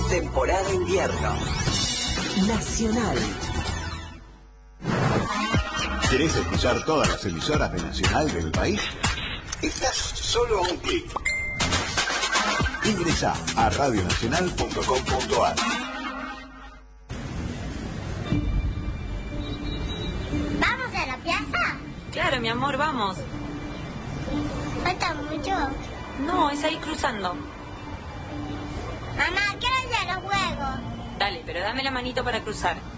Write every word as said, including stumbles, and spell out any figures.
Temporada invierno. Nacional. ¿Querés escuchar todas las emisoras de Nacional del país? Estás solo a un clic. Ingresá a radio nacional punto com punto a r. ¿Vamos a la plaza? Claro, mi amor, vamos. ¿Falta mucho? No, es ahí cruzando. Mamá, ¿qué hora ya los juegos? Dale, pero dame la manito para cruzar.